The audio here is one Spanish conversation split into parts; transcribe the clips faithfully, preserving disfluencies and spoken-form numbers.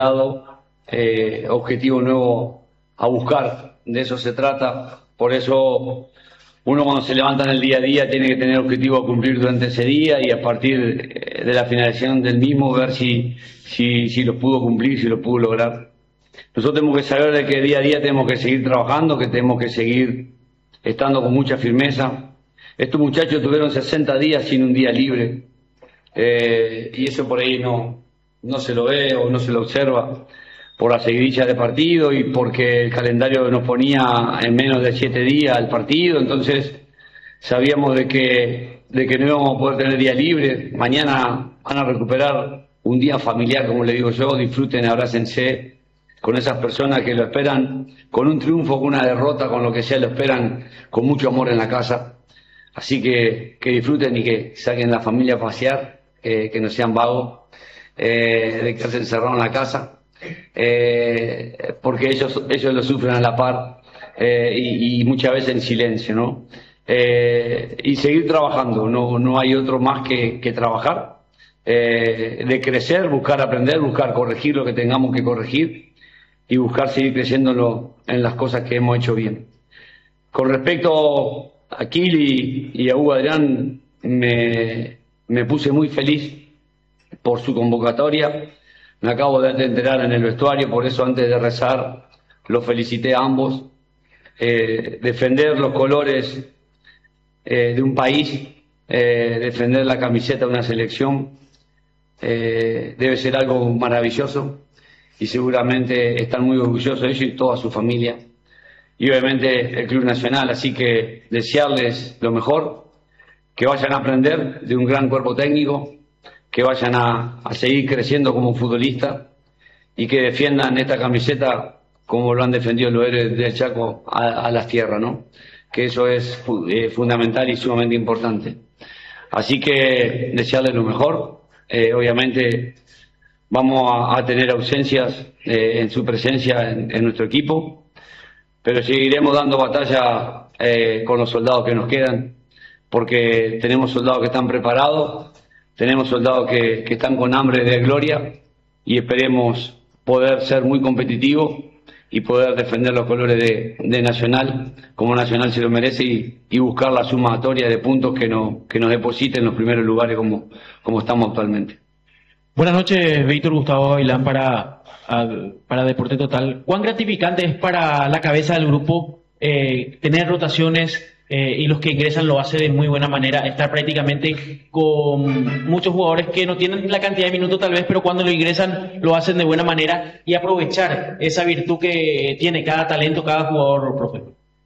eh, objetivo nuevo a buscar, de eso se trata. Por eso uno cuando se levanta en el día a día tiene que tener objetivo a cumplir durante ese día y a partir de la finalización del mismo ver si, si, si lo pudo cumplir, si lo pudo lograr. Nosotros tenemos que saber de que día a día tenemos que seguir trabajando, que tenemos que seguir estando con mucha firmeza. Estos muchachos tuvieron sesenta días sin un día libre, eh, y eso por ahí no, no se lo ve o no se lo observa por la seguidilla de partido y porque el calendario nos ponía en menos de siete días el partido, entonces sabíamos de que, de que no íbamos a poder tener día libre. Mañana van a recuperar un día familiar, como le digo yo, disfruten, abrácense con esas personas que lo esperan, con un triunfo, con una derrota, con lo que sea, lo esperan con mucho amor en la casa. Así que que disfruten y que saquen la familia a pasear, eh, que no sean vagos, eh, de quedarse encerrados en la casa, eh, porque ellos, ellos lo sufren a la par, eh, y, y muchas veces en silencio, ¿no? Eh, y seguir trabajando, no, no hay otro más que, que trabajar, eh, de crecer, buscar aprender, buscar corregir lo que tengamos que corregir y buscar seguir creciendo en, lo, en las cosas que hemos hecho bien. Con respecto a Kili y a Hugo Adrián, me, me puse muy feliz por su convocatoria. Me acabo de enterar en el vestuario, por eso antes de rezar los felicité a ambos. Eh, defender los colores eh, de un país, eh, defender la camiseta de una selección, eh, debe ser algo maravilloso y seguramente están muy orgullosos ellos y toda su familia. Y obviamente el Club Nacional, así que desearles lo mejor, que vayan a aprender de un gran cuerpo técnico, que vayan a, a seguir creciendo como futbolistas y que defiendan esta camiseta como lo han defendido los héroes del Chaco a, a las tierras, ¿no? Que eso es eh, fundamental y sumamente importante. Así que desearles lo mejor. Eh, obviamente vamos a, a tener ausencias eh, en su presencia en, en nuestro equipo, pero seguiremos dando batalla eh, con los soldados que nos quedan, porque tenemos soldados que están preparados, tenemos soldados que, que están con hambre de gloria y esperemos poder ser muy competitivos y poder defender los colores de, de Nacional como Nacional se lo merece y, y buscar la sumatoria de puntos que, no, que nos depositen en los primeros lugares como, como estamos actualmente. Buenas noches, Víctor Gustavo Ailán para, para Deporte Total. ¿Cuán gratificante es para la cabeza del grupo eh, tener rotaciones eh, y los que ingresan lo hace de muy buena manera, estar prácticamente con muchos jugadores que no tienen la cantidad de minutos tal vez, pero cuando lo ingresan lo hacen de buena manera y aprovechar esa virtud que tiene cada talento, cada jugador, profe?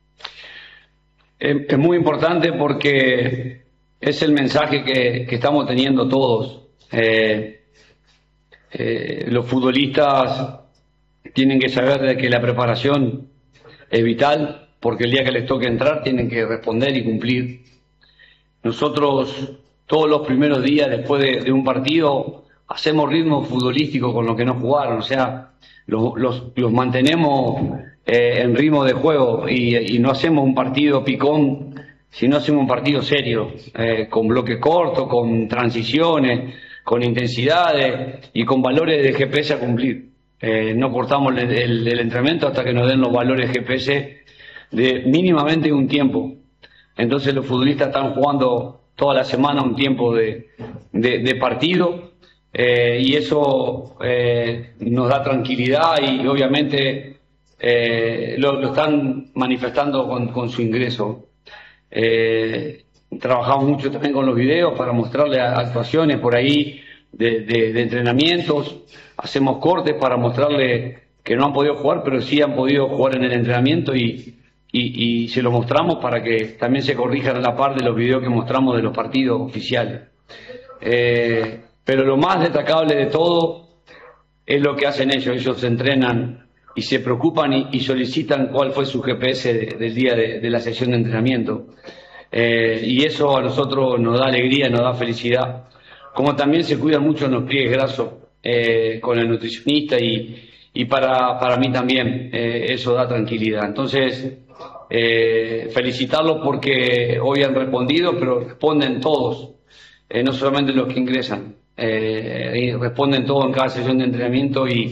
Es muy importante porque es el mensaje que, que estamos teniendo todos. Eh, eh, los futbolistas tienen que saber de que la preparación es vital, porque el día que les toque entrar tienen que responder y cumplir. Nosotros todos los primeros días después de, de un partido hacemos ritmo futbolístico con los que no jugaron, o sea, los, los, los mantenemos eh, en ritmo de juego y, y no hacemos un partido picón, sino hacemos un partido serio, eh, con bloque corto, con transiciones, con intensidades y con valores de G P S a cumplir. Eh, no cortamos el, el, el entrenamiento hasta que nos den los valores G P S de mínimamente un tiempo. Entonces los futbolistas están jugando toda la semana un tiempo de, de, de partido, eh, y eso eh, nos da tranquilidad y obviamente eh, lo, lo están manifestando con, con su ingreso. Eh, trabajamos mucho también con los videos para mostrarles actuaciones por ahí de, de, de entrenamientos, hacemos cortes para mostrarles que no han podido jugar pero sí han podido jugar en el entrenamiento y, y, y se lo mostramos para que también se corrijan a la par de los videos que mostramos de los partidos oficiales. Eh, pero lo más destacable de todo es lo que hacen ellos. Ellos se entrenan y se preocupan y, y solicitan cuál fue su G P S de, del día de, de la sesión de entrenamiento. Eh, y eso a nosotros nos da alegría, nos da felicidad. Como también se cuidan mucho en los pliegues grasos eh, con el nutricionista y, y para, para mí también eh, eso da tranquilidad. Entonces, eh, felicitarlos porque hoy han respondido, pero responden todos, eh, no solamente los que ingresan, eh, y responden todos en cada sesión de entrenamiento y,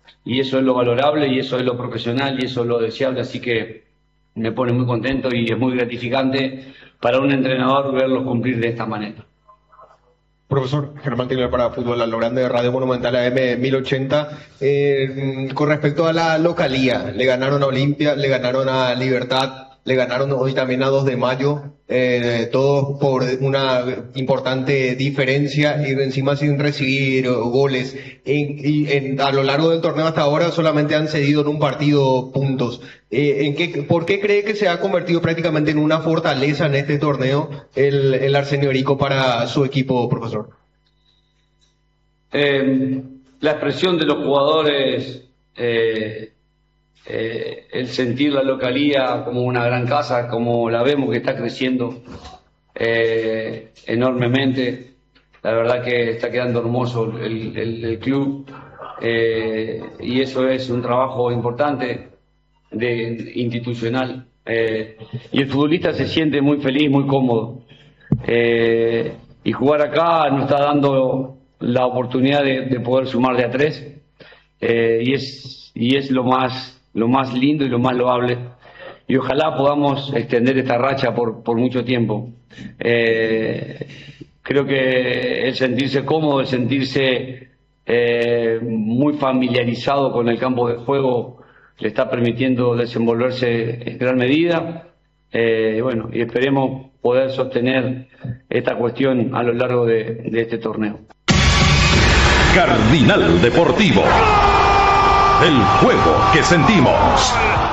y eso es lo valorable, y eso es lo profesional, y eso es lo deseable, así que me pone muy contento y es muy gratificante para un entrenador verlos cumplir de esta manera. Profesor Germán Tiner para Fútbol a lo Grande de Radio Monumental A M mil ochenta. Eh, con respecto a la localía, le ganaron a Olimpia, le ganaron a Libertad, le ganaron hoy también a dos de mayo, eh, todos por una importante diferencia y encima sin recibir goles. En, y en, a lo largo del torneo hasta ahora solamente han cedido en un partido puntos. Eh, ¿en qué, ¿Por qué cree que se ha convertido prácticamente en una fortaleza en este torneo el, el Arsenio Rico para su equipo, profesor? Eh, la expresión de los jugadores, eh, eh, el sentir la localía como una gran casa, como la vemos que está creciendo eh, enormemente. La verdad que está quedando hermoso el, el, el club, eh, y eso es un trabajo importante de institucional, eh, y el futbolista se siente muy feliz, muy cómodo, eh, y jugar acá nos está dando la oportunidad de, de poder sumar de a tres, eh, y es y es lo más lo más lindo y lo más loable, y ojalá podamos extender esta racha por por mucho tiempo. Eh, creo que el sentirse cómodo, el sentirse eh, muy familiarizado con el campo de juego le está permitiendo desenvolverse en gran medida, eh, bueno, y esperemos poder sostener esta cuestión a lo largo de, de este torneo. Cardinal Deportivo, el juego que sentimos.